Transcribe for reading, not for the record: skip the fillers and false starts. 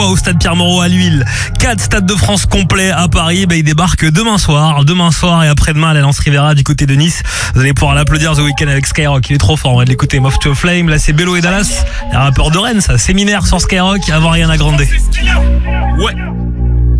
Au stade Pierre-Mauroy à Lille, 4 stades de France complets à Paris. Il débarque demain soir et après-demain à l'Alliance Riviera du côté de Nice. Vous allez pouvoir l'applaudir The Weeknd avec Skyrock. Il est trop fort, on va l'écouter. Moth to a Flame. Là c'est Bello et Dallas, les rappeurs de Rennes, ça. Séminaire sur Skyrock avant Ariana Grande. Ouais.